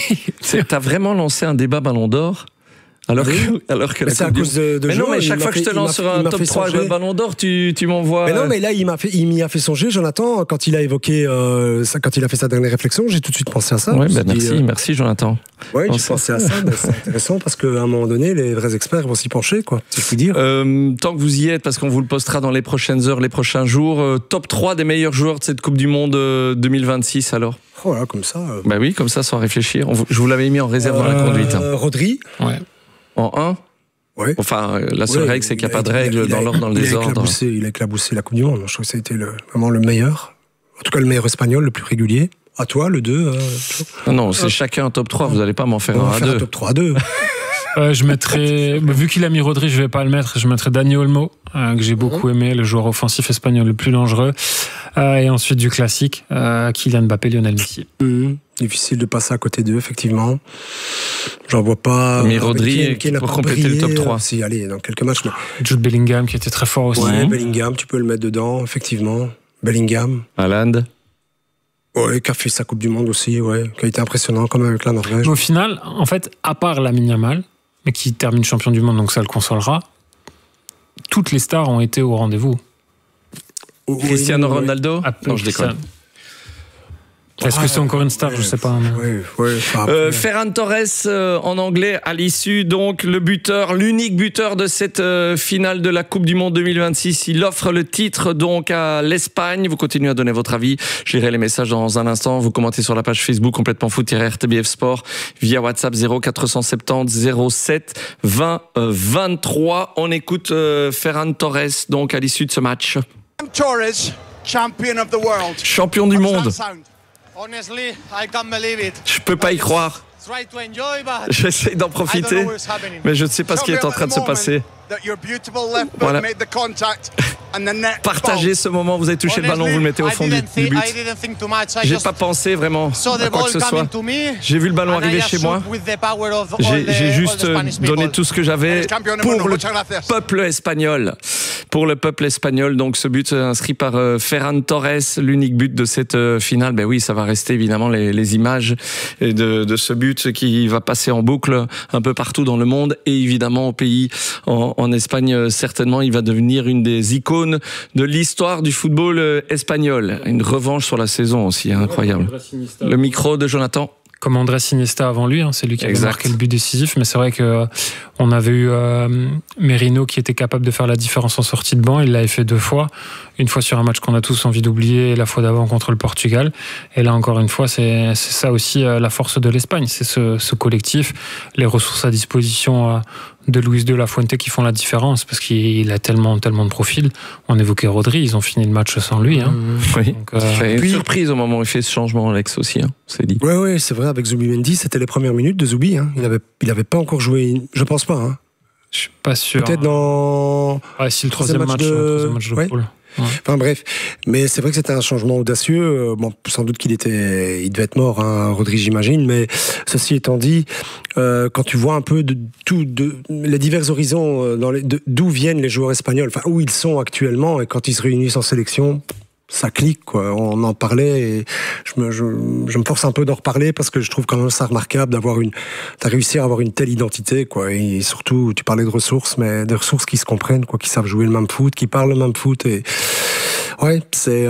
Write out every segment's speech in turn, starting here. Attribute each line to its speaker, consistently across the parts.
Speaker 1: T'as vraiment lancé un débat Ballon d'or alors que la
Speaker 2: c'est à cause de
Speaker 1: mais
Speaker 2: Joe,
Speaker 1: non, mais chaque fois que je te lance sur un top 3 de Ballon d'or, tu m'envoies...
Speaker 2: Mais non, mais là, il m'y a fait songer, Jonathan, quand il a évoqué, quand il a fait sa dernière réflection, j'ai tout de suite pensé à ça.
Speaker 1: Ouais, merci Jonathan.
Speaker 2: Oui, j'ai pensé à ça, c'est intéressant parce qu'à un moment donné, les vrais experts vont s'y pencher, quoi, si je puis dire.
Speaker 1: Tant que vous y êtes, parce qu'on vous le postera dans les prochaines heures, les prochains jours, top 3 des meilleurs joueurs de cette Coupe du Monde 2026, alors?
Speaker 2: Voilà, comme ça.
Speaker 1: Bah oui, comme ça, sans réfléchir. Je vous l'avais mis en réserve dans la conduite.
Speaker 2: Rodri.
Speaker 3: Ouais.
Speaker 1: En 1 ?
Speaker 2: Ouais.
Speaker 1: Enfin, la seule règle, c'est qu'il n'y a pas de règle dans l'ordre, dans le désordre.
Speaker 2: Il a éclaboussé la Coupe du Monde. Je trouve que ça a été vraiment le meilleur. En tout cas, le meilleur espagnol, le plus régulier. À toi, le 2.
Speaker 1: Non, c'est chacun un top 3. Vous n'allez pas m'en faire un à 2.
Speaker 2: Un top 3 à 2.
Speaker 3: Je mettrais, vu qu'il a mis Rodri, je vais pas le mettre. Je mettrais Dani Olmo, que j'ai beaucoup aimé, le joueur offensif espagnol le plus dangereux. Et ensuite du classique, Kylian Mbappé, Lionel Messi.
Speaker 2: Difficile de passer à côté d'eux, effectivement. J'en vois pas.
Speaker 1: Mais Rodri, pour compléter le top 3.
Speaker 2: Si, allez, dans quelques matchs. Mais...
Speaker 3: Jude Bellingham, qui était très fort aussi.
Speaker 2: Ouais, Bellingham, tu peux le mettre dedans, effectivement. Bellingham.
Speaker 1: Haaland.
Speaker 2: Ouais, qui a fait sa Coupe du Monde aussi, ouais, qui a été impressionnant, comme avec la Norvège.
Speaker 3: Au final, en fait, à part Lamine Yamal, mais qui termine champion du monde, donc ça le consolera, toutes les stars ont été au rendez-vous.
Speaker 1: Cristiano Ronaldo ? Non, je déconne.
Speaker 3: Est-ce que c'est encore une star? Je sais pas.
Speaker 1: Ferran Torres en anglais à l'issue, donc le buteur, l'unique buteur de cette finale de la Coupe du Monde 2026. Il offre le titre donc à l'Espagne. Vous continuez à donner votre avis. Je lirai les messages dans un instant. Vous commentez sur la page Facebook complètement foot-RTBF Sport via WhatsApp 0470 07 20 23. On écoute Ferran Torres donc à l'issue de ce match.
Speaker 4: Torres, champion of the world.
Speaker 1: Champion du monde.
Speaker 4: Honestly, I can't believe it.
Speaker 1: Je peux pas y croire. J'essaie d'en profiter, mais je ne sais pas ce qui est en train de se passer. Voilà. Partagez ce moment, vous avez touché le ballon, vous le mettez au fond du but. J'ai pas pensé vraiment à quoi que ce soit. J'ai vu le ballon arriver chez moi. J'ai juste donné tout ce que j'avais pour le peuple espagnol. Pour le peuple espagnol, donc ce but inscrit par Ferran Torres, l'unique but de cette finale. Ben oui, ça va rester évidemment les images de ce but qui va passer en boucle un peu partout dans le monde et évidemment au pays, en Espagne certainement. Il va devenir une des icônes de l'histoire du football espagnol. Une revanche sur la saison aussi, incroyable. Le micro de Jonathan.
Speaker 3: Comme Andrés Iniesta avant lui, c'est lui qui avait marqué le but décisif, mais c'est vrai que on avait eu Merino qui était capable de faire la différence en sortie de banc. Il l'avait fait 2 fois, une fois sur un match qu'on a tous envie d'oublier, et la fois d'avant contre le Portugal. Et là encore une fois, c'est ça aussi la force de l'Espagne, c'est ce collectif, les ressources à disposition de Luis de la Fuente qui font la différence, parce qu'il a tellement de profils. On évoquait Rodri, ils ont fini le match sans lui.
Speaker 1: Oui. Donc, c'est une surprise au moment où il fait ce changement, Alex aussi, c'est dit.
Speaker 2: Oui, c'est vrai, avec Zubimendi, c'était les premières minutes de Zubi. Il avait pas encore joué, je pense pas.
Speaker 3: Je suis pas sûr.
Speaker 2: Peut-être dans...
Speaker 3: si le troisième match de poule.
Speaker 2: Ouais. Enfin bref, mais c'est vrai que c'était un changement audacieux. Bon, sans doute il devait être mort, Rodri, j'imagine. Mais ceci étant dit, quand tu vois un peu les divers horizons, d'où viennent les joueurs espagnols, enfin où ils sont actuellement, et quand ils se réunissent en sélection, ça clique, quoi. On en parlait et je me force un peu d'en reparler parce que je trouve quand même ça remarquable t'as réussi à avoir une telle identité, quoi. Et surtout, tu parlais de ressources, mais des ressources qui se comprennent, quoi, qui savent jouer le même foot, qui parlent le même foot et ouais, c'est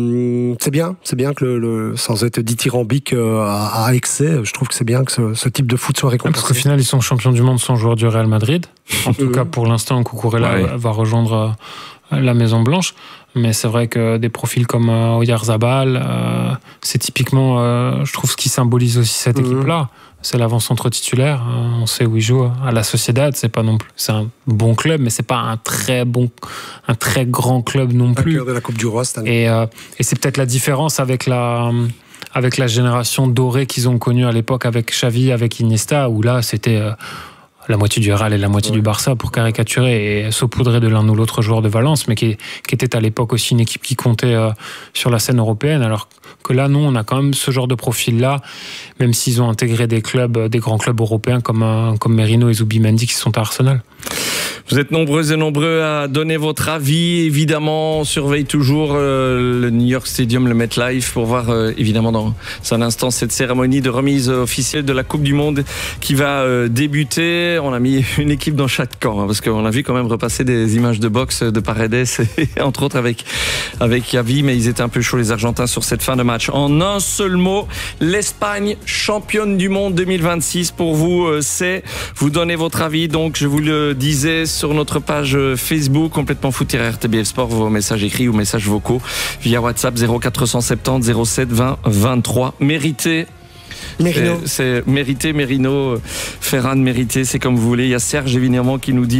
Speaker 2: bien que sans être dithyrambique à excès, je trouve que c'est bien que ce type de foot soit récompensé.
Speaker 3: Parce qu'au final, ils sont champions du monde sans joueur du Real Madrid. En tout cas, pour l'instant, Cucurella va rejoindre la Maison Blanche. Mais c'est vrai que des profils comme Oyarzabal, c'est typiquement, je trouve, ce qui symbolise aussi cette équipe-là. C'est l'avant-centre titulaire. On sait où il joue. À la Sociedad, c'est pas non plus. C'est un bon club, mais c'est pas un très grand club non plus.
Speaker 2: De la Coupe du Roi cette année.
Speaker 3: Et c'est peut-être la différence avec la génération dorée qu'ils ont connue à l'époque avec Xavi, avec Iniesta, où là, c'était la moitié du Real et la moitié du Barça, pour caricaturer, et saupoudrer de l'un ou l'autre joueur de Valence, mais qui était à l'époque aussi une équipe qui comptait sur la scène européenne, alors que là, non, on a quand même ce genre de profil-là, même s'ils ont intégré des grands clubs européens comme Merino et Zubimendi qui sont à Arsenal.
Speaker 1: Vous êtes nombreux et nombreux à donner votre avis. Évidemment, on surveille toujours le New York Stadium, le MetLife, pour voir évidemment dans un instant cette cérémonie de remise officielle de la Coupe du Monde qui va débuter. On a mis une équipe dans chaque camp, hein, parce qu'on a vu quand même repasser des images de boxe de Paredes, et entre autres avec Yavi, mais ils étaient un peu chauds les Argentins sur cette fin de match. En un seul mot, l'Espagne championne du monde 2026 pour vous, c'est, vous donnez votre avis, donc je vous le disais sur notre page Facebook complètement foot-RTBF Sport, vos messages écrits ou messages vocaux via WhatsApp 0470 07 20 23. Mérité.
Speaker 2: Merino.
Speaker 1: C'est mérité, Merino, Ferran mérité, c'est comme vous voulez. Il y a Serge évidemment qui nous dit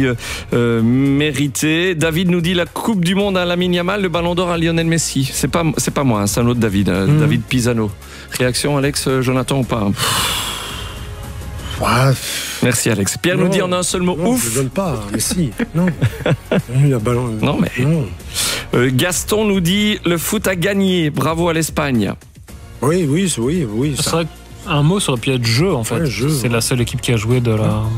Speaker 1: mérité. David nous dit la Coupe du Monde à Lamine Yamal, le Ballon d'Or à Lionel Messi. C'est pas moi, hein, c'est un autre David, David Pisano. Réaction Alex, Jonathan ou pas?
Speaker 2: Ouais.
Speaker 1: Merci Alex. Pierre nous dit en un seul mot,
Speaker 2: non,
Speaker 1: ouf.
Speaker 2: Je ne donne pas, Messi. Non. Le ballon.
Speaker 1: Non mais. Non. Gaston nous dit le foot a gagné. Bravo à l'Espagne.
Speaker 2: Oui.
Speaker 3: C'est vrai qu'un mot ça aurait pu être jeu en fait. Ouais, c'est la seule équipe qui a joué de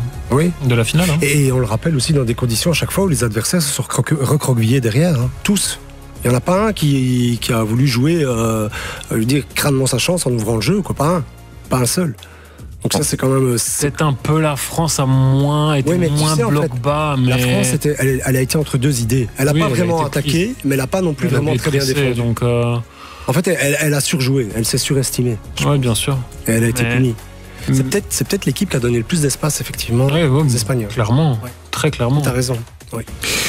Speaker 3: la finale. Hein.
Speaker 2: Et on le rappelle aussi dans des conditions à chaque fois où les adversaires se sont recroquevillés derrière, hein. Tous. Il n'y en a pas un qui a voulu jouer, lui dire crânement sa chance en ouvrant le jeu, quoi. Pas un seul. Donc ça c'est quand même.
Speaker 3: C'est un peu la France a moins été moins bloc bas, mais
Speaker 2: la France elle a été entre deux idées. Elle n'a pas vraiment attaqué, mais elle n'a pas non plus vraiment très bien défendu.
Speaker 3: Donc
Speaker 2: en fait, elle a surjoué, elle s'est surestimée.
Speaker 3: Oui, bien sûr.
Speaker 2: Et elle a été punie. C'est peut-être l'équipe qui a donné le plus d'espace, effectivement, aux Espagnols.
Speaker 3: Clairement, très clairement.
Speaker 2: T'as raison. Oui.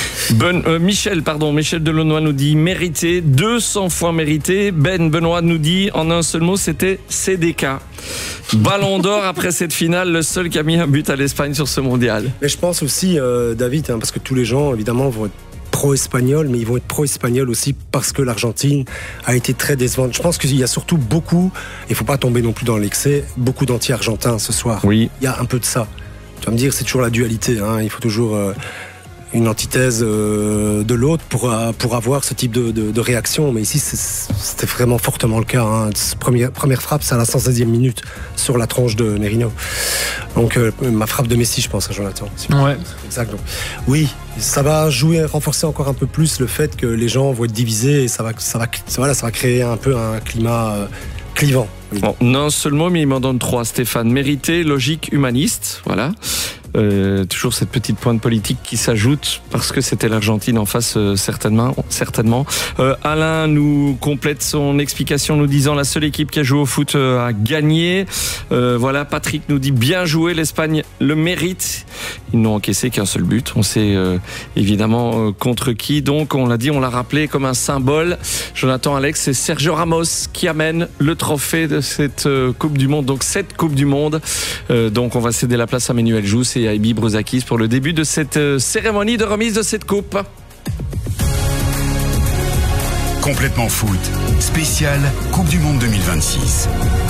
Speaker 1: Michel Delaunoy nous dit mérité, 200 fois mérité. Benoît nous dit en un seul mot, c'était CDK. Ballon d'Or après cette finale, le seul qui a mis un but à l'Espagne sur ce mondial.
Speaker 2: Mais je pense aussi, David, parce que tous les gens, évidemment, vont être pro-espagnol, mais ils vont être pro-espagnol aussi parce que l'Argentine a été très décevante. Je pense qu'il y a surtout beaucoup, il ne faut pas tomber non plus dans l'excès, beaucoup d'anti-argentins ce soir.
Speaker 1: Oui.
Speaker 2: Il y a un peu de ça. Tu vas me dire, c'est toujours la dualité, hein. Il faut toujours une antithèse de l'autre pour avoir ce type de réaction. Mais ici, c'était vraiment fortement le cas, hein. Première frappe, c'est à la 116e minute sur la tronche de Merino. Donc, ma frappe de Messi, je pense, à Jonathan.
Speaker 3: Ouais.
Speaker 2: Exact. Donc, oui, ça va renforcer encore un peu plus le fait que les gens vont être divisés et ça va créer un peu un climat clivant. Oui.
Speaker 1: Bon, non seulement, mais il m'en donne 3, Stéphane. Mérité, logique, humaniste, voilà. Toujours cette petite pointe politique qui s'ajoute parce que c'était l'Argentine en face, certainement. Alain nous complète son explication nous disant la seule équipe qui a joué au foot a gagné. Voilà, Patrick nous dit bien joué, l'Espagne le mérite. Ils n'ont encaissé qu'un seul but. On sait évidemment contre qui. Donc on l'a dit, on l'a rappelé comme un symbole. Jonathan, Alex, c'est Sergio Ramos qui amène le trophée de cette Coupe du Monde. Donc cette Coupe du Monde. Donc on va céder la place à Manuel Jousse et à Ibi Brozakis pour le début de cette cérémonie de remise de cette coupe.
Speaker 5: Complètement foot, spécial Coupe du Monde 2026.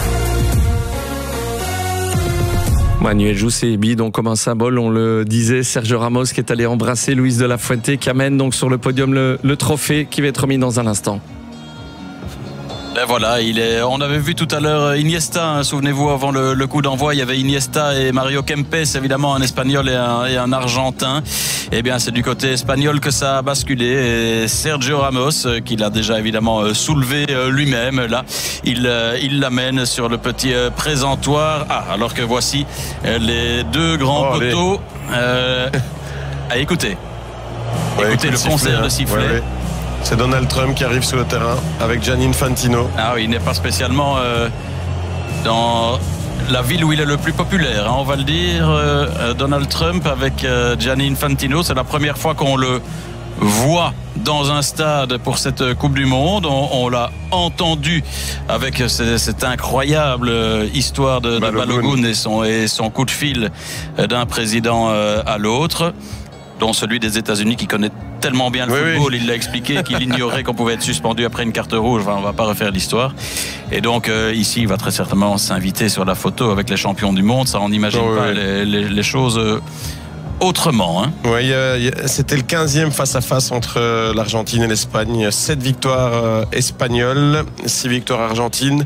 Speaker 1: Manuel Jousse et Ibi, donc comme un symbole, on le disait, Sergio Ramos qui est allé embrasser Luis de la Fuente qui amène donc sur le podium le trophée qui va être remis dans un instant.
Speaker 6: Et voilà, on avait vu tout à l'heure Iniesta, hein, souvenez-vous, avant le coup d'envoi, il y avait Iniesta et Mario Kempes, évidemment un Espagnol et un Argentin. Eh bien, c'est du côté espagnol que ça a basculé. Et Sergio Ramos, qui l'a déjà évidemment soulevé lui-même, là, il l'amène sur le petit présentoir. Alors que voici les deux grands poteaux. Écoutez le concert de sifflets. Ouais.
Speaker 7: C'est Donald Trump qui arrive sur le terrain avec Gianni Infantino.
Speaker 6: Ah oui, il n'est pas spécialement dans la ville où il est le plus populaire, hein, on va le dire. Donald Trump avec Gianni Infantino, c'est la première fois qu'on le voit dans un stade pour cette Coupe du Monde. On l'a entendu avec cette incroyable histoire de Balogun et son coup de fil d'un président à l'autre, dont celui des États-Unis qui connaît tellement bien le football, il l'a expliqué, qu'il ignorait qu'on pouvait être suspendu après une carte rouge. Enfin, on va pas refaire l'histoire. Et donc ici, il va très certainement s'inviter sur la photo avec les champions du monde. Ça, on n'imagine pas les choses autrement. Hein.
Speaker 7: Oui, c'était le 15e face-à-face entre l'Argentine et l'Espagne. 7 victoires espagnoles, 6 victoires argentines.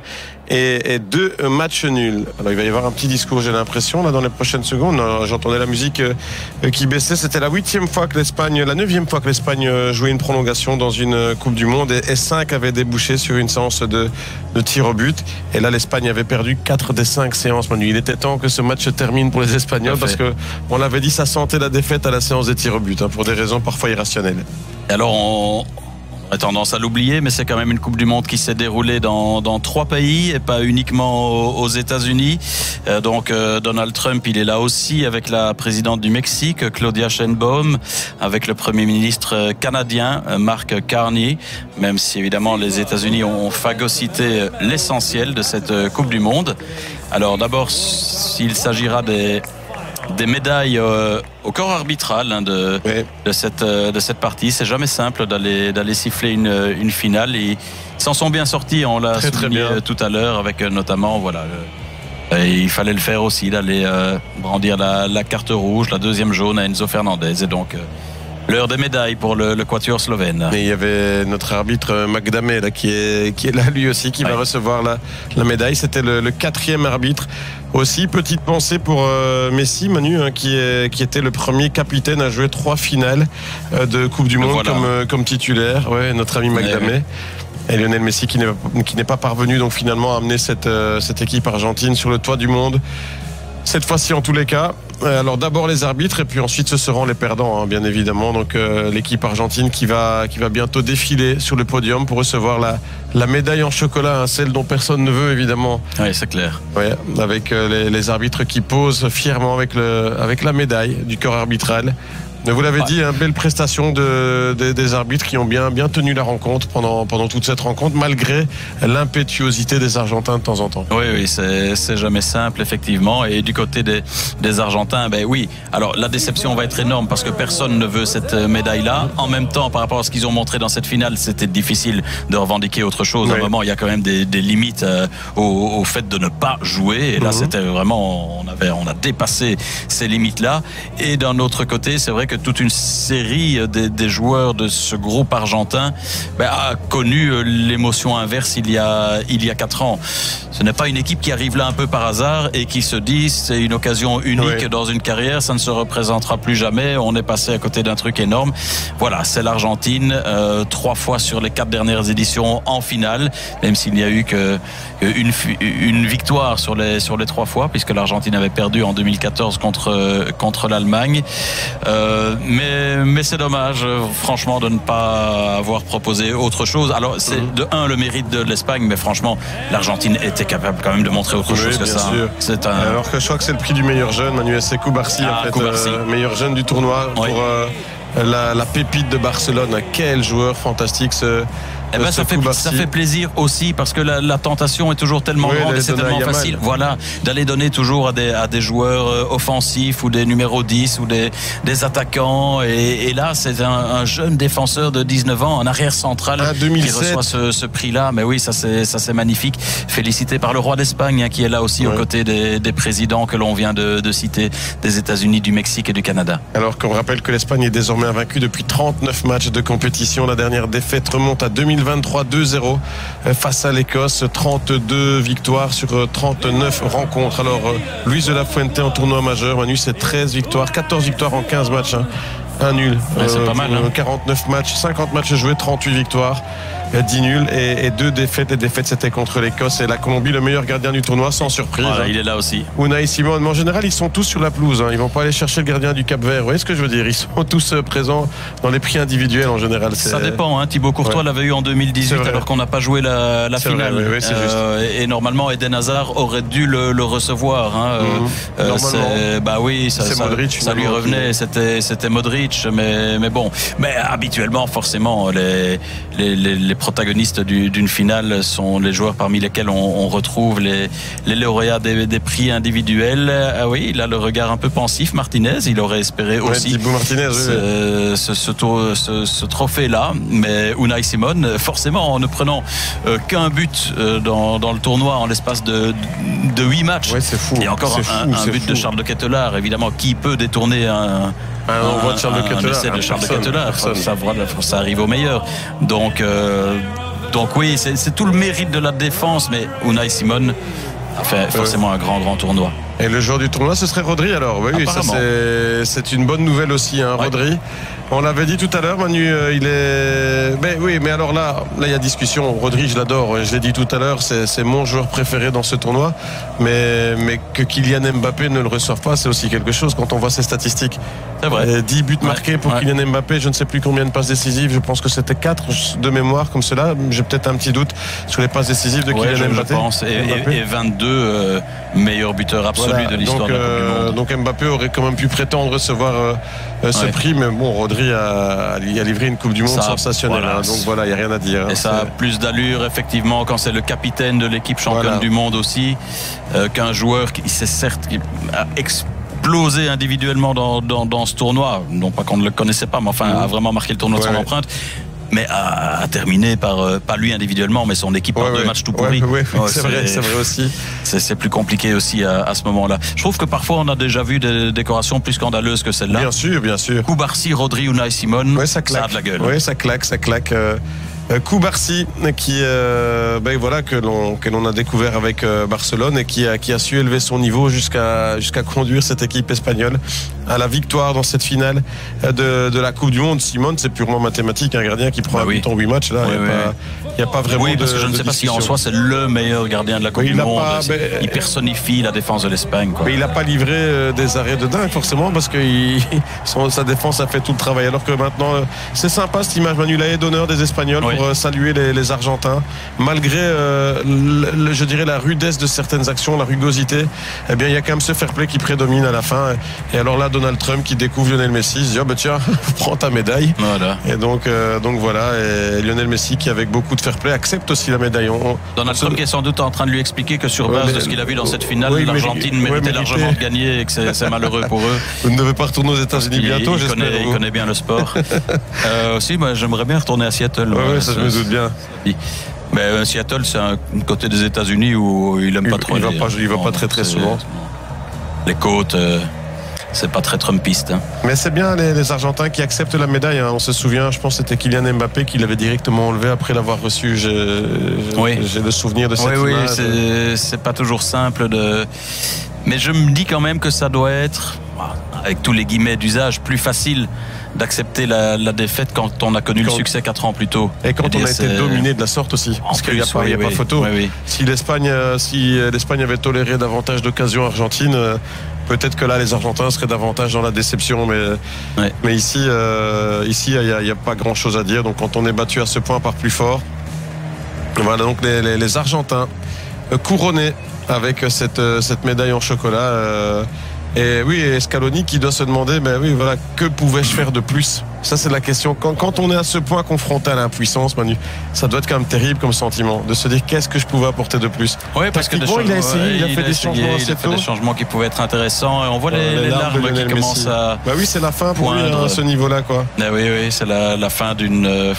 Speaker 7: et 2 matchs nuls. Alors il va y avoir un petit discours, j'ai l'impression, là dans les prochaines secondes. J'entendais la musique qui baissait. C'était la 9e fois que l'Espagne jouait une prolongation dans une Coupe du Monde et 5 avaient débouché sur une séance de tir au but. Et là l'Espagne avait perdu 4 des 5 séances, Manu. Il était temps que ce match se termine pour les Espagnols parce que on l'avait dit, ça sentait la défaite à la séance des tirs au but, pour des raisons parfois irrationnelles.
Speaker 6: Alors on a tendance à l'oublier, mais c'est quand même une Coupe du Monde qui s'est déroulée dans 3 pays et pas uniquement aux États-Unis. Donc Donald Trump, il est là aussi avec la présidente du Mexique, Claudia Sheinbaum, avec le Premier ministre canadien, Mark Carney, même si évidemment les États-Unis ont phagocyté l'essentiel de cette Coupe du Monde. Alors d'abord, s'il s'agira des médailles au corps arbitral de cette partie. C'est jamais simple d'aller siffler une finale. Et ils s'en sont bien sortis, on l'a souligné tout à l'heure, avec notamment il fallait le faire aussi, d'aller brandir la carte rouge, la 2e jaune à Enzo Fernandez. Et donc l'heure des médailles pour le quatuor slovène.
Speaker 7: Et il y avait notre arbitre Magdamé là, qui est là lui aussi, qui va recevoir la médaille. C'était le 4e arbitre. Aussi, petite pensée pour Messi, Manu, qui était le premier capitaine à jouer 3 finales de Coupe du Monde comme titulaire. Ouais, notre ami Magdamé. Et Lionel Messi qui n'est pas parvenu donc finalement à amener cette équipe argentine sur le toit du monde. Cette fois-ci en tous les cas. Alors d'abord les arbitres et puis ensuite ce seront les perdants, bien évidemment. Donc l'équipe argentine qui va bientôt défiler sur le podium pour recevoir la médaille en chocolat, celle dont personne ne veut évidemment.
Speaker 6: Oui, c'est clair.
Speaker 7: Ouais, avec les arbitres qui posent fièrement avec la médaille du corps arbitral. Vous l'avez dit, belle prestation des arbitres qui ont bien tenu la rencontre pendant toute cette rencontre, malgré l'impétuosité des Argentins de temps en temps.
Speaker 6: Oui, c'est jamais simple, effectivement. Et du côté des Argentins, oui. Alors, la déception va être énorme parce que personne ne veut cette médaille-là. En même temps, par rapport à ce qu'ils ont montré dans cette finale, c'était difficile de revendiquer autre chose. À un moment, il y a quand même des limites au fait de ne pas jouer. Et là, c'était vraiment, on a dépassé ces limites-là. Et d'un autre côté, c'est vrai que toute une série des joueurs de ce groupe argentin a connu l'émotion inverse il y a 4 ans. Ce n'est pas une équipe qui arrive là un peu par hasard et qui se dit c'est une occasion unique dans une carrière, ça ne se représentera plus jamais, on est passé à côté d'un truc énorme. Voilà, c'est l'Argentine, 3 fois sur les 4 dernières éditions en finale, même s'il n'y a eu qu'une victoire sur les 3 fois, puisque l'Argentine avait perdu en 2014 contre l'Allemagne. Mais c'est dommage, franchement, de ne pas avoir proposé autre chose. Alors, c'est de le mérite de l'Espagne, mais franchement, l'Argentine était capable quand même de montrer autre chose que ça.
Speaker 7: Alors que je crois que c'est le prix du meilleur jeune, Manuel Koubarsi, meilleur jeune du tournoi pour la pépite de Barcelone. Quel joueur fantastique
Speaker 6: ça fait plaisir aussi parce que la tentation est toujours tellement grande et c'est tellement facile d'aller donner toujours à des joueurs offensifs ou des numéros 10 ou des attaquants et là c'est un jeune défenseur de 19 ans, un arrière central qui reçoit ce prix-là. Mais oui, ça c'est magnifique, félicité par le roi d'Espagne qui est là aussi aux côtés des présidents que l'on vient de citer, des États-Unis, du Mexique et du Canada.
Speaker 7: Alors qu'on rappelle que l'Espagne est désormais invaincue depuis 39 matchs de compétition. La dernière défaite remonte à 2023, 2-0 face à l'Écosse, 32 victoires sur 39 rencontres. Alors Luis de la Fuente en tournoi majeur, Manu, c'est 13 victoires, 14 victoires en 15 matchs, un nul,
Speaker 6: c'est pas mal,
Speaker 7: 49 matchs, 50 matchs joués, 38 victoires, 10 nuls et 2 défaites. Les défaites c'était contre l'Écosse et la Colombie, le meilleur gardien du tournoi sans surprise.
Speaker 6: Il est là aussi.
Speaker 7: Unai Simon, mais en général ils sont tous sur la pelouse, ils vont pas aller chercher le gardien du Cap-Vert. Vous voyez ce que je veux dire, ils sont tous présents dans les prix individuels en général.
Speaker 6: Ça dépend, Thibaut Courtois l'avait eu en 2018 alors qu'on n'a pas joué la finale.
Speaker 7: Vrai, c'est juste.
Speaker 6: Et normalement Eden Hazard aurait dû le recevoir. Ça lui revenait, c'était Modric, mais bon. Mais habituellement, forcément, les protagonistes d'une finale sont les joueurs parmi lesquels on retrouve les lauréats des prix individuels. Il a le regard un peu pensif, Martinez. Il aurait espéré aussi ce trophée-là. Mais Unai Simon, forcément, en ne prenant qu'un but dans le tournoi en l'espace de 8 matchs.
Speaker 7: C'est fou.
Speaker 6: Et encore un but de Charles de Ketelaere, évidemment, qui peut détourner un essai de Charles de Ketelaere. Ça arrive au meilleur. Donc Donc oui, c'est tout le mérite de la défense, mais Unai Simon a fait forcément un grand tournoi.
Speaker 7: Et le joueur du tournoi, ce serait Rodri alors. Oui, ça c'est une bonne nouvelle aussi, hein, Rodri. On l'avait dit tout à l'heure, Manu, il est. Mais alors là, il y a discussion. Rodri, je l'adore. Je l'ai dit tout à l'heure, c'est mon joueur préféré dans ce tournoi. Mais que Kylian Mbappé ne le reçoive pas, c'est aussi quelque chose quand on voit ses statistiques.
Speaker 6: C'est vrai.
Speaker 7: 10 buts marqués pour Kylian Mbappé, je ne sais plus combien de passes décisives. Je pense que c'était 4 de mémoire comme cela. J'ai peut-être un petit doute sur les passes décisives de Kylian Mbappé.
Speaker 6: Je pense. Et 22 meilleurs buteurs absolus de l'histoire de la Coupe du Monde.
Speaker 7: Donc Mbappé aurait quand même pu prétendre recevoir ce prix, mais bon, Rodri a livré une Coupe du Monde sensationnelle. Donc voilà, il n'y a rien à dire.
Speaker 6: Et ça a plus d'allure, effectivement, quand c'est le capitaine de l'équipe championne du monde aussi, qu'un joueur qui s'est certes a explosé individuellement dans ce tournoi. Non pas qu'on ne le connaissait pas, mais enfin a vraiment marqué le tournoi de son empreinte. Mais a terminé par, pas lui individuellement, mais son équipe par 2 matchs tout pourris.
Speaker 7: C'est vrai aussi.
Speaker 6: C'est plus compliqué aussi à ce moment-là. Je trouve que parfois on a déjà vu des décorations plus scandaleuses que celle-là.
Speaker 7: Bien sûr.
Speaker 6: Koubarsi, Rodri, Unai Simon, ça a de la gueule.
Speaker 7: Oui, ça claque. Koubarsi que l'on a découvert avec Barcelone et qui a su élever son niveau jusqu'à conduire cette équipe espagnole à la victoire dans cette finale de la Coupe du Monde. Simone, c'est purement mathématique, un gardien qui prend un but en 8 matchs là, il n'y a pas vraiment
Speaker 6: parce que je ne sais pas si en soi c'est le meilleur gardien de la Coupe du Monde. Il personnifie la défense de l'Espagne, quoi.
Speaker 7: Mais il n'a pas livré des arrêts de dingue forcément, parce que sa défense a fait tout le travail, alors que maintenant c'est sympa cette image, Manu, la haie d'honneur des Espagnols pour saluer les Argentins malgré je dirais la rudesse de certaines actions, la rugosité. Eh bien il y a quand même ce fair play qui prédomine à la fin. Et alors là, Donald Trump qui découvre Lionel Messi, il se dit tiens, prends ta médaille.
Speaker 6: Voilà.
Speaker 7: Et donc voilà, et Lionel Messi qui avec beaucoup de fair play accepte aussi la médaille.
Speaker 6: Donald Trump qui est sans doute en train de lui expliquer que sur base de ce qu'il a vu dans cette finale, l'Argentine méritait largement de gagner et que c'est malheureux pour eux.
Speaker 7: Vous ne devez pas retourner aux États-Unis bientôt, j'espère.
Speaker 6: Il connaît bien le sport. Aussi, moi j'aimerais bien retourner à Seattle.
Speaker 7: Ça je me doute bien.
Speaker 6: Mais Seattle, c'est un côté des États-Unis où il aime pas trop.
Speaker 7: Il va pas très souvent.
Speaker 6: Les côtes. C'est pas très trumpiste.
Speaker 7: Mais c'est bien les Argentins qui acceptent la médaille. On se souvient, je pense que c'était Kylian Mbappé qui l'avait directement enlevé après l'avoir reçu. J'ai le souvenir de cette image.
Speaker 6: Oui, c'est pas toujours simple mais je me dis quand même que ça doit être, avec tous les guillemets d'usage, plus facile d'accepter la défaite quand on a connu le succès 4 ans plus tôt.
Speaker 7: Et quand on a été dominé de la sorte aussi. Parce qu'il n'y a pas photo. Si l'Espagne avait toléré davantage d'occasions argentines, peut-être que là les Argentins seraient davantage dans la déception. Mais ici il n'y a pas grand chose à dire. Donc quand on est battu à ce point par plus fort, voilà, donc les Argentins couronnés avec cette médaille en chocolat. Et Scaloni qui doit se demander, que pouvais-je faire de plus? Ça, c'est la question. Quand on est à ce point confronté à l'impuissance, Manu, ça doit être quand même terrible comme sentiment de se dire qu'est-ce que je pouvais apporter de plus.
Speaker 6: Oui, parce que
Speaker 7: il a essayé, il a fait des changements assez tôt.
Speaker 6: Il a fait des changements qui pouvaient être intéressants. Et on voit les larmes qui commencent à.
Speaker 7: Oui, c'est la fin pour lui à ce niveau-là, quoi.
Speaker 6: Oui, c'est la fin d'une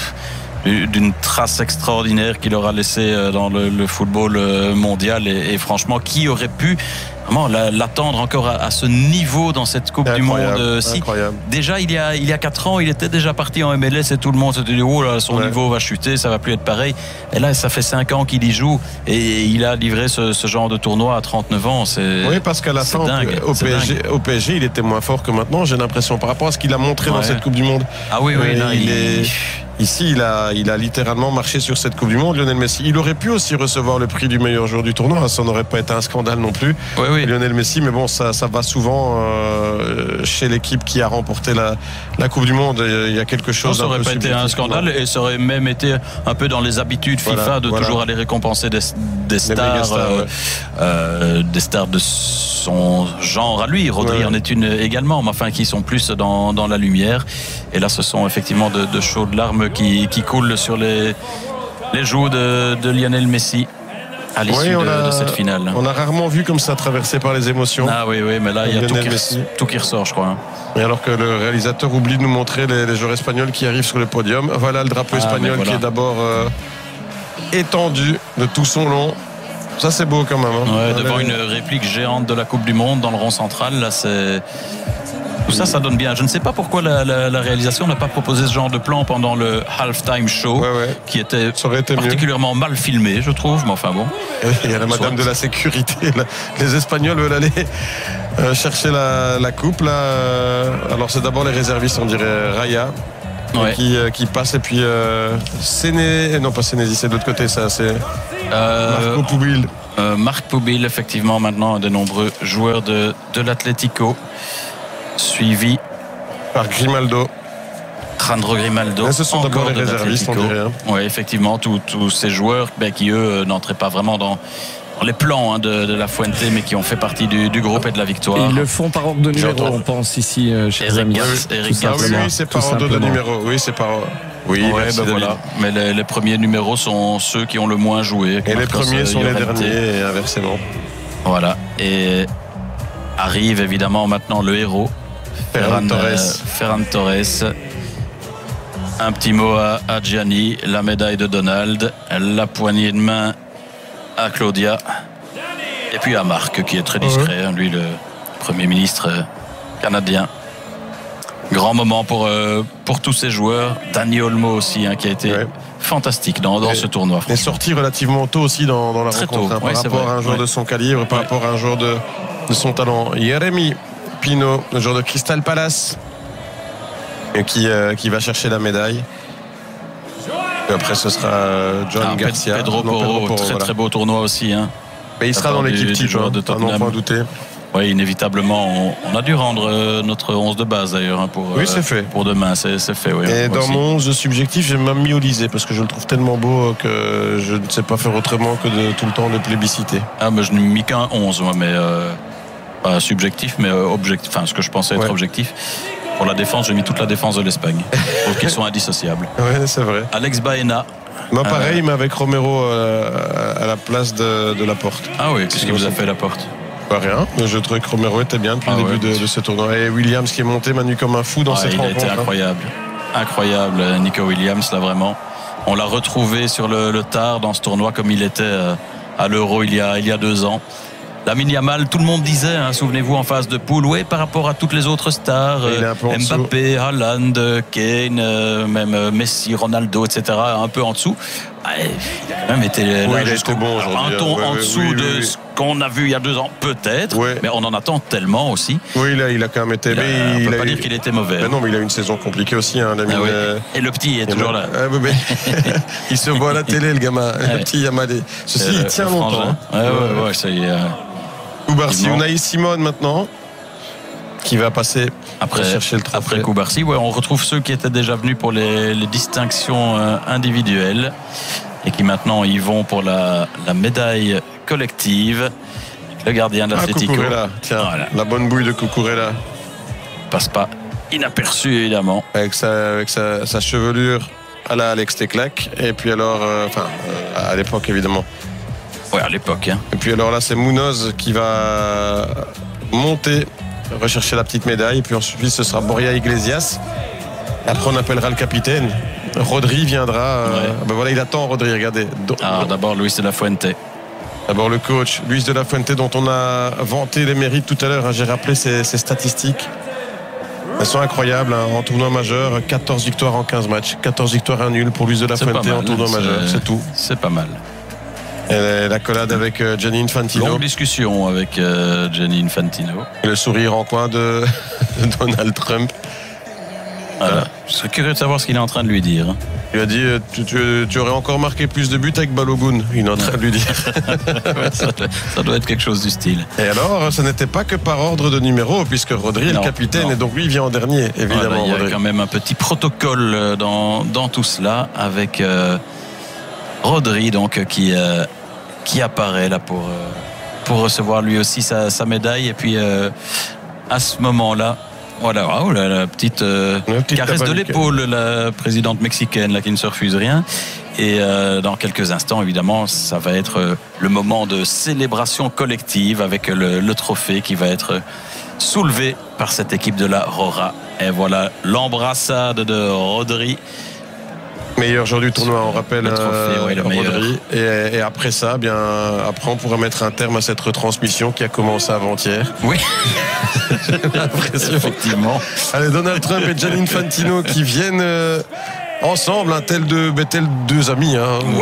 Speaker 6: trace extraordinaire qu'il aura laissée dans le football mondial et franchement, qui aurait pu vraiment l'attendre encore à ce niveau dans cette Coupe du Monde. Déjà il y a 4 ans il était déjà parti en MLS et tout le monde s'était dit son niveau va chuter, ça va plus être pareil, et là ça fait 5 ans qu'il y joue et il a livré ce genre de tournoi à 39 ans.
Speaker 7: Oui, parce qu'à la fin au PSG il était moins fort que maintenant, j'ai l'impression, par rapport à ce qu'il a montré dans cette Coupe du Monde. Ici, il a littéralement marché sur cette Coupe du Monde, Lionel Messi. Il aurait pu aussi recevoir le prix du meilleur joueur du tournoi. Ça n'aurait pas été un scandale non plus. Lionel Messi, mais bon, ça va souvent chez l'équipe qui a remporté la Coupe du Monde. Il y a quelque chose.
Speaker 6: Ça n'aurait pas été un scandale et ça aurait même été un peu dans les habitudes FIFA toujours aller récompenser des stars, des stars de son genre à lui. Rodri en est une également, mais enfin qui sont plus dans la lumière. Et là, ce sont effectivement de chaudes larmes qui coulent sur les joues de Lionel Messi à l'issue de cette finale.
Speaker 7: On a rarement vu comme ça traversé par les émotions.
Speaker 6: Mais là il y a tout qui ressort, je crois.
Speaker 7: Et alors que le réalisateur oublie de nous montrer les joueurs espagnols qui arrivent sur le podium. Voilà le drapeau espagnol qui est d'abord étendu de tout son long. Ça c'est beau quand même.
Speaker 6: Devant une réplique géante de la Coupe du Monde dans le rond central. Là Tout ça, ça donne bien. Je ne sais pas pourquoi la réalisation n'a pas proposé ce genre de plan pendant le halftime show, qui était particulièrement mal filmé, je trouve. Mais enfin bon.
Speaker 7: Il y a la madame de la sécurité. Les Espagnols veulent aller chercher la coupe. Là. Alors c'est d'abord les réservistes, on dirait Raya. Qui passe, et puis non pas Sénési, c'est de l'autre côté, ça c'est Marco Poubil.
Speaker 6: Marc Poubil, effectivement, maintenant un des nombreux joueurs de l'Atlético, suivi
Speaker 7: par Grimaldo.
Speaker 6: Alejandro Grimaldo.
Speaker 7: Et ce sont d'abord les réservistes, on dirait.
Speaker 6: Oui, effectivement, tous ces joueurs qui eux n'entraient pas vraiment dans les plans de la Fuente, mais qui ont fait partie du groupe et de la victoire.
Speaker 1: Et ils le font par ordre de numéro, on pense ici, chers amis.
Speaker 6: Eric
Speaker 7: oui, c'est par ordre de numéro. Oui, c'est par. Oui,
Speaker 6: voilà. Mais les premiers numéros sont ceux qui ont le moins joué.
Speaker 7: Et les premiers sont les derniers, et inversement.
Speaker 6: Voilà. Et arrive évidemment maintenant le héros, Ferran Torres. Un petit mot à Gianni, la médaille de Donald, la poignée de main à Claudia, et puis à Marc, qui est très discret, lui, le Premier ministre canadien. Grand moment pour tous ces joueurs. Dani Olmo aussi, qui a été fantastique dans ce tournoi.
Speaker 7: Il est sorti relativement tôt aussi dans la rencontre, par rapport à un joueur de son calibre, par rapport à un joueur de son talent. Jérémy Pino, le joueur de Crystal Palace, qui va chercher la médaille. Et après ce sera John Garcia.
Speaker 6: Pedro Porro, très beau tournoi aussi.
Speaker 7: Mais il sera dans l'équipe type, de Tottenham. Pas douter.
Speaker 6: Oui, inévitablement, on a dû rendre notre 11 de base d'ailleurs
Speaker 7: c'est fait.
Speaker 6: Pour demain, c'est fait. Oui,
Speaker 7: et dans mon 11 subjectif, j'ai même mis Olysée parce que je le trouve tellement beau que je ne sais pas faire autrement que de tout le temps le plébisciter.
Speaker 6: Mais je n'ai mis qu'un 11, moi, mais pas subjectif, mais objectif. Enfin, ce que je pensais être objectif. Pour la défense, j'ai mis toute la défense de l'Espagne. Donc ils sont indissociables.
Speaker 7: Oui, c'est vrai.
Speaker 6: Alex Baena.
Speaker 7: Moi, pareil, mais avec Romero à la place de Laporte.
Speaker 6: Ah oui, qu'est-ce qu'il vous a fait Laporte?
Speaker 7: Pas rien, mais je trouvais que Romero était bien depuis le début de ce tournoi. Et Williams qui est monté, Manu, comme un fou dans cette rencontre.
Speaker 6: Il a été incroyable, Nico Williams, là vraiment. On l'a retrouvé sur le tard dans ce tournoi comme il était à l'Euro il y a 2 ans. Lamine Yamal, tout le monde disait, souvenez-vous, en phase de poule, par rapport à toutes les autres stars, Mbappé, Haaland, Kane, même Messi, Ronaldo, etc., un peu en dessous. Il a quand même été là
Speaker 7: jusqu'au bon
Speaker 6: un ton en dessous de ce qu'on a vu il y a 2 ans, peut-être, mais on en attend tellement aussi.
Speaker 7: Oui, là, il a quand même été.
Speaker 6: On ne peut pas dire qu'il était mauvais.
Speaker 7: Non, mais il a eu une saison compliquée aussi, Lamine.
Speaker 6: Et le petit est toujours là.
Speaker 7: Il se voit à la télé, le gamin, le petit Yamalé. Ceci, il tient longtemps.
Speaker 6: Ça y est.
Speaker 7: Koubarsi, Unai Simon maintenant, qui va passer chercher le trophée.
Speaker 6: Après Koubarsi, on retrouve ceux qui étaient déjà venus pour les distinctions individuelles et qui maintenant y vont pour la médaille collective. Le gardien de l'Atlético.
Speaker 7: Cucurella, tiens, la bonne bouille de Cucurella.
Speaker 6: Passe pas inaperçu, évidemment.
Speaker 7: Avec sa chevelure à la Alex Teclac. Et puis alors, à l'époque, évidemment.
Speaker 6: Oui, à l'époque.
Speaker 7: Et puis alors là, c'est Munoz qui va monter, rechercher la petite médaille. Et puis ensuite, ce sera Borja Iglesias. Après, on appellera le capitaine. Rodri viendra. Il attend Rodri, regardez.
Speaker 6: D'abord, Luis de la Fuente.
Speaker 7: D'abord, le coach, Luis de la Fuente, dont on a vanté les mérites tout à l'heure. J'ai rappelé ses statistiques. Elles sont incroyables en tournoi majeur. 14 victoires en 15 matchs. 14 victoires, 1 nul pour Luis de la Fuente en tournoi majeur. C'est tout.
Speaker 6: C'est pas mal.
Speaker 7: Et l'accolade avec Gianni Infantino.
Speaker 6: Longue discussion avec Gianni Infantino.
Speaker 7: Et le sourire en coin de Donald Trump.
Speaker 6: Voilà. Je serais curieux de savoir ce qu'il est en train de lui dire.
Speaker 7: Il a dit tu aurais encore marqué plus de buts avec Balogun. Il est en train de lui dire.
Speaker 6: Ça doit être quelque chose du style.
Speaker 7: Et alors, ce n'était pas que par ordre de numéro, puisque Rodri est le capitaine et donc lui il vient en dernier, évidemment.
Speaker 6: Il y a quand même un petit protocole dans tout cela avec Rodri donc qui apparaît là pour recevoir lui aussi sa médaille. Et puis à ce moment-là, voilà, la petite caresse de l'épaule, la présidente mexicaine là, qui ne se refuse rien. Et dans quelques instants, évidemment, ça va être le moment de célébration collective avec le trophée qui va être soulevé par cette équipe de la Rora. Et voilà l'embrassade de Rodri
Speaker 7: Meilleur joueur du tournoi, on rappelle
Speaker 6: Rodri.
Speaker 7: Et après ça, après on pourra mettre un terme à cette retransmission qui a commencé avant-hier.
Speaker 6: Oui, j'ai l'impression, effectivement.
Speaker 7: Allez, Donald Trump et Gianni Infantino qui viennent ensemble, tels deux amis.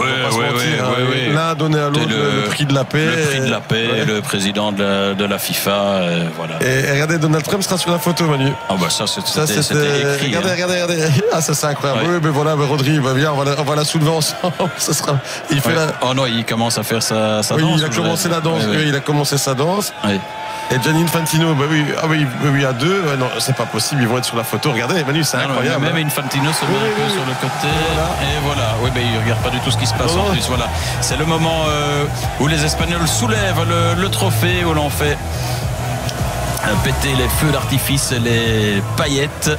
Speaker 7: L'un a donné à l'autre le prix de la paix.
Speaker 6: Le prix de la paix, le président de la FIFA. Voilà.
Speaker 7: Et regardez, Donald Trump sera sur la photo, Manu.
Speaker 6: Ah bah ça c'était écrit.
Speaker 7: Regardez. Ah, ça c'est incroyable. Oui, mais voilà, Rodri, viens, on va la soulever ensemble. Ça sera.
Speaker 6: Oh non, il commence à faire sa danse.
Speaker 7: Il a commencé la danse.
Speaker 6: Oui.
Speaker 7: Il a commencé sa danse.
Speaker 6: Oui.
Speaker 7: Et Gianni Infantino, à deux. Non, c'est pas possible, ils vont être sur la photo. Regardez, Manu, c'est incroyable.
Speaker 6: Même Infantino se met un peu sur le côté. Et voilà. Oui, il regarde pas du tout ce qui se passe en plus. Voilà. C'est le moment où les Espagnols soulèvent le trophée, où l'on fait péter les feux d'artifice et les paillettes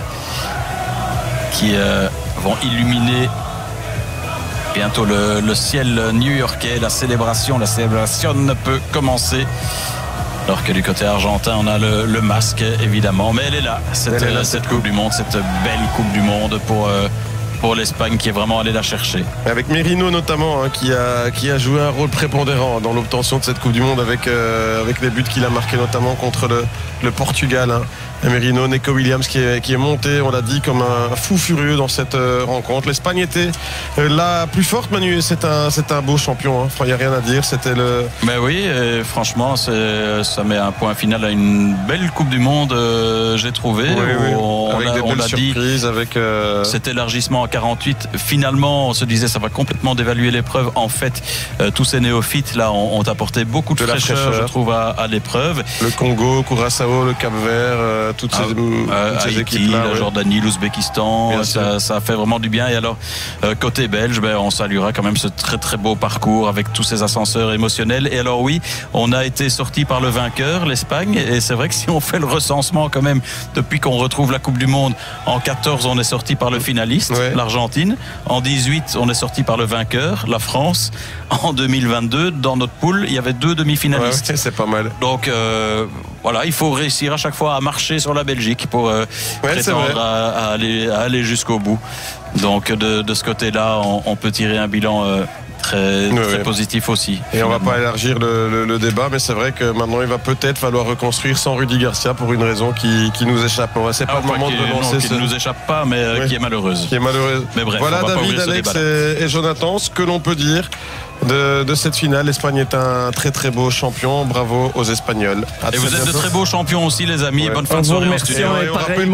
Speaker 6: qui vont illuminer bientôt le ciel new-yorkais. La célébration ne peut commencer. Alors que du côté argentin, on a le masque, évidemment. Mais elle est là, cette Coupe du Monde, cette belle Coupe du Monde pour l'Espagne qui est vraiment allée la chercher.
Speaker 7: Avec Merino notamment, qui a joué un rôle prépondérant dans l'obtention de cette Coupe du Monde avec les buts qu'il a marqués notamment contre le Portugal. Merino, Neco Williams qui est monté, on l'a dit, comme un fou furieux dans cette rencontre. L'Espagne était la plus forte, Manu, et c'est un beau champion. Il n'y a rien à dire. C'était le.
Speaker 6: Mais oui, franchement, ça met un point final à une belle Coupe du Monde, j'ai trouvé.
Speaker 7: Oui. Avec des belles surprises, avec.
Speaker 6: Cet élargissement à 48. Finalement, on se disait ça va complètement dévaluer l'épreuve. En fait, tous ces néophytes là ont apporté beaucoup de fraîcheur, je trouve, à l'épreuve.
Speaker 7: Le Congo, Curaçao, le Cap-Vert. Toutes ces
Speaker 6: Haïti,
Speaker 7: équipes-là,
Speaker 6: la Jordanie, l'Ouzbékistan, ça fait vraiment du bien. Et alors, côté belge, on saluera quand même ce très très beau parcours avec tous ces ascenseurs émotionnels. Et alors oui, on a été sorti par le vainqueur, l'Espagne. Et c'est vrai que si on fait le recensement quand même, depuis qu'on retrouve la Coupe du Monde, en 14, on est sorti par le finaliste, l'Argentine. En 18, on est sorti par le vainqueur, la France. En 2022, dans notre poule, il y avait 2 demi-finalistes.
Speaker 7: C'est pas mal.
Speaker 6: Donc voilà, il faut réussir à chaque fois à marcher sur la Belgique pour prétendre à aller jusqu'au bout. Donc de ce côté-là, on peut tirer un bilan très positif aussi.
Speaker 7: Et on va pas élargir le débat, mais c'est vrai que maintenant il va peut-être falloir reconstruire sans Rudy Garcia pour une raison qui nous échappe. C'est pas le moment de lancer
Speaker 6: qui ne nous échappe pas, mais qui est malheureuse.
Speaker 7: Mais bref, voilà, David, Alex et Jonathan, ce que l'on peut dire de cette finale. L'Espagne est un très très beau champion. Bravo aux Espagnols.
Speaker 6: Et vous êtes de très beaux champions aussi, les amis. Bonne fin de soirée en studio.
Speaker 7: Et on rappelle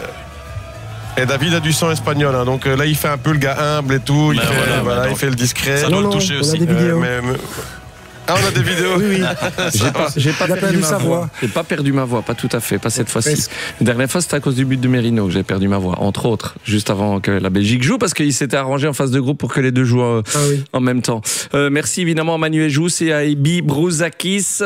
Speaker 7: que David a du sang espagnol, donc là il fait un peu le gars humble et tout. Il fait le discret.
Speaker 6: Ça doit le toucher aussi.
Speaker 2: On a des vidéos.
Speaker 7: On a des vidéos.
Speaker 2: Oui.
Speaker 1: J'ai pas perdu ma voix. J'ai pas perdu ma voix, pas tout à fait, pas cette fois-ci. La dernière fois, c'était à cause du but de Merino que j'ai perdu ma voix, entre autres, juste avant que la Belgique joue, parce qu'il s'était arrangé en phase de groupe pour que les deux jouent en même temps. Merci évidemment à Manuel Jousse et à Ebi Brouzakis.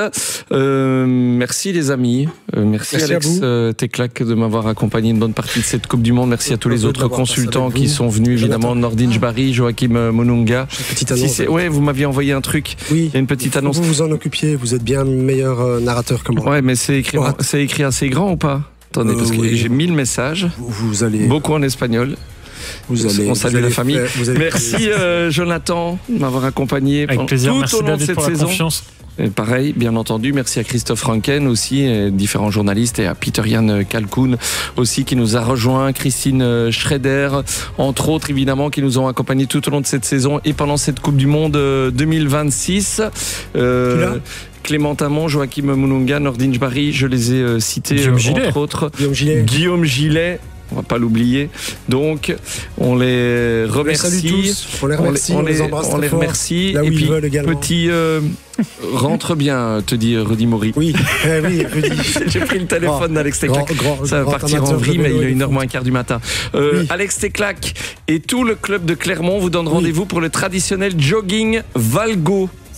Speaker 1: Merci les amis. Merci Alex Teclac de m'avoir accompagné une bonne partie de cette Coupe du Monde. Merci à tous les autres consultants qui sont venus, évidemment, Nordin Jbari, Joachim Monunga. Vous m'aviez envoyé un truc.
Speaker 2: Oui.
Speaker 1: Il y a une petite annonce.
Speaker 2: Vous en occupiez, vous êtes bien meilleur narrateur que moi.
Speaker 1: Ouais, mais c'est écrit assez grand ou pas? Attendez, parce que j'ai 1000 messages.
Speaker 2: Vous allez...
Speaker 1: Beaucoup en espagnol. On salue la famille. Merci Jonathan de m'avoir accompagné
Speaker 3: avec plaisir.
Speaker 1: Tout au long de cette saison. Et pareil, bien entendu, merci à Christophe Ranken aussi, et différents journalistes, et à Peter-Jan Kalkoun aussi qui nous a rejoint, Christine Schrader, entre autres évidemment, qui nous ont accompagnés tout au long de cette saison et pendant cette Coupe du Monde 2026. Clément Amon, Joachim Moununga, Nordin Jbari, je les ai cités entre autres. Guillaume Gillet. On va pas l'oublier. Donc, on les remercie.
Speaker 2: On les remercie. On les embrasse
Speaker 1: on les remercie.
Speaker 2: Là où ils veulent également.
Speaker 1: Petit rentre bien, te dit Rudy Maury.
Speaker 2: Oui, Rudy.
Speaker 1: J'ai pris le téléphone d'Alex Teclac. Ça va partir en vrille, mais il est 1h15 du matin. Alex Teclac et tout le club de Clermont vous donnent rendez-vous pour le traditionnel jogging Valgo.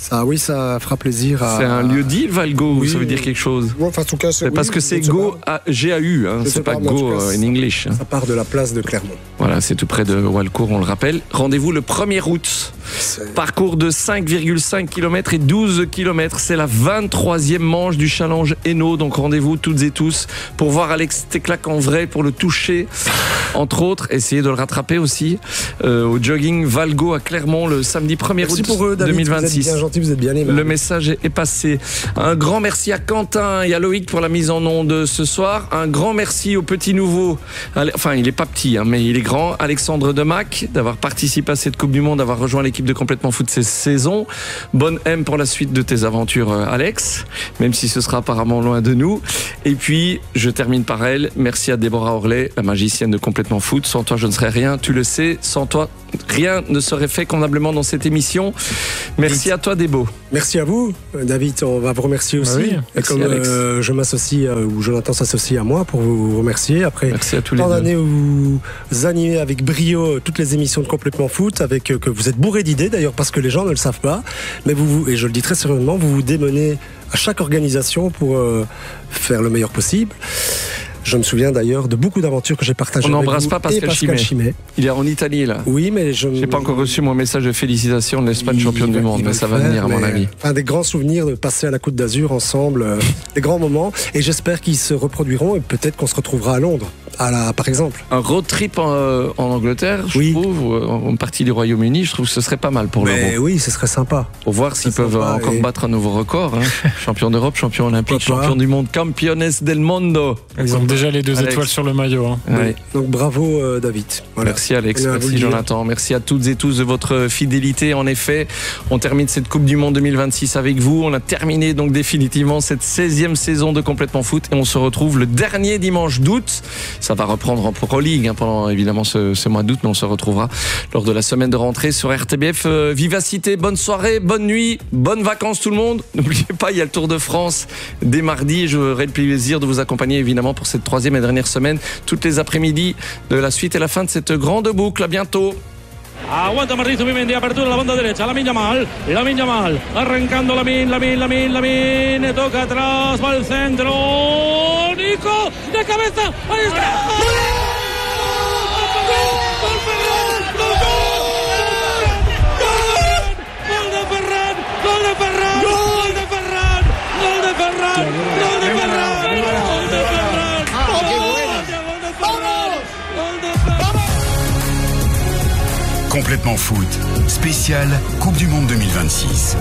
Speaker 2: Ça fera plaisir à...
Speaker 1: C'est un lieu-dit, Valgo, ça veut dire quelque chose.
Speaker 2: Enfin, en tout cas,
Speaker 1: parce que c'est Go, G-A-U, c'est pas Go en English.
Speaker 2: Ça part de la place de Clermont.
Speaker 1: Voilà, c'est tout près de Walcourt, on le rappelle. Rendez-vous le 1er août. Parcours de 5,5 km et 12 km. C'est la 23e manche du challenge Hainaut. Donc rendez-vous toutes et tous pour voir Alex Teclac en vrai, pour le toucher, entre autres. Essayez de le rattraper aussi au jogging Valgo à Clermont le samedi 1er août
Speaker 2: pour eux, David,
Speaker 1: 2026.
Speaker 2: Vous êtes bien gentil, vous êtes bien aimé.
Speaker 1: Le message est passé. Un grand merci à Quentin et à Loïc pour la mise en onde ce soir. Un grand merci au petit nouveau. Enfin, il est pas petit, mais il est grand. Alexandre Demac d'avoir participé à cette Coupe du Monde, d'avoir rejoint l'équipe de Complètement Foot cette saison. Bonne M pour la suite de tes aventures, Alex, même si ce sera apparemment loin de nous. Et puis, je termine par elle. Merci à Déborah Orlet, la magicienne de Complètement Foot. Sans toi, je ne serais rien. Tu le sais. Sans toi, rien ne serait fait convenablement dans cette émission. Merci à toi, Débo.
Speaker 2: Merci à vous, David. On va vous remercier aussi.
Speaker 1: Oui, merci,
Speaker 2: comme
Speaker 1: Alex.
Speaker 2: Je m'associe, ou Jonathan s'associe à moi pour vous remercier. Après
Speaker 1: merci à tous
Speaker 2: tant
Speaker 1: les
Speaker 2: d'années où vous animez avec brio toutes les émissions de Complètement Foot, avec que vous êtes bourré d'idées d'ailleurs parce que les gens ne le savent pas. Mais vous, et je le dis très sérieusement, vous vous démenez à chaque organisation pour faire le meilleur possible. Je me souviens d'ailleurs de beaucoup d'aventures que j'ai partagées.
Speaker 1: On n'embrasse pas Pascal Chimay. Il est en Italie là.
Speaker 2: Oui, mais je
Speaker 1: n'ai pas encore reçu mon message de félicitations de l'Espagne championne du monde, mais ça va venir à mon avis.
Speaker 2: Enfin, des grands souvenirs de passer à la Côte d'Azur ensemble, des grands moments, et j'espère qu'ils se reproduiront et peut-être qu'on se retrouvera à Londres, par exemple.
Speaker 1: Un road trip en Angleterre, je trouve, en partie du Royaume-Uni, je trouve que ce serait pas mal pour l'Euro.
Speaker 2: Oui, ce serait sympa.
Speaker 1: Pour voir s'ils peuvent encore battre un nouveau record. Champion d'Europe, champion olympique, champion du monde, campiones del mundo.
Speaker 3: Ils ont déjà les 2 étoiles sur le maillot.
Speaker 1: Oui.
Speaker 2: Donc bravo David.
Speaker 1: Voilà. Merci Alex, merci Jonathan, merci à toutes et tous de votre fidélité. En effet, on termine cette Coupe du Monde 2026 avec vous. On a terminé donc définitivement cette 16e saison de Complètement Foot et on se retrouve le dernier dimanche d'août. Ça va reprendre en Pro League pendant évidemment ce mois d'août, mais on se retrouvera lors de la semaine de rentrée sur RTBF. Vivacité, bonne soirée, bonne nuit, bonnes vacances tout le monde. N'oubliez pas, il y a le Tour de France dès mardi. J'aurai le plaisir de vous accompagner évidemment pour cette 3e et dernière semaine, toutes les après-midi de la suite et la fin de cette grande boucle. À bientôt.
Speaker 8: Aguanta Martín Zubimendi, apertura la banda derecha, Lamine Yamal, arrancando Lamine, toca atrás, va al centro, Nico, de cabeza, ahí está.
Speaker 5: Complètement Foot, spécial Coupe du Monde 2026.